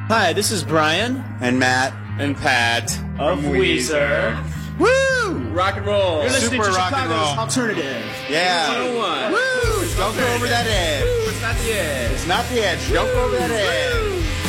Hi, this is Brian And Matt. And Pat. of Weezer. Woo! Rock and roll. You're listening Super to rock and Chicago's roll. Alternative. Yeah. 101. Woo! Don't go over that edge. It's not the edge. It's not the edge. Don't go over that edge.